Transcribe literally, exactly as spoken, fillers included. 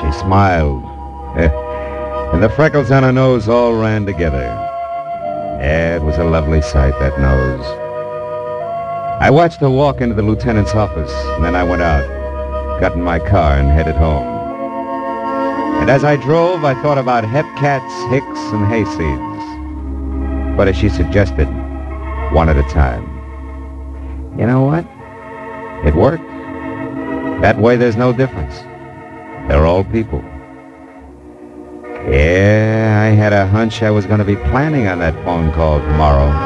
She smiled, and the freckles on her nose all ran together. Yeah, it was a lovely sight, that nose. I watched her walk into the lieutenant's office, and then I went out, got in my car, and headed home. And as I drove, I thought about hepcats, hicks, and hayseeds. But as she suggested, one at a time. You know what? It worked. That way there's no difference. They're all people. Yeah, I had a hunch I was going to be planning on that phone call tomorrow.